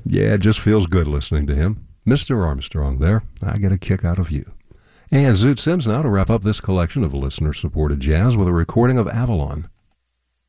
Yeah, it just feels good listening to him. Mr. Armstrong there. I get a kick out of you. And Zoot Sims now to wrap up this collection of listener-supported jazz with a recording of Avalon.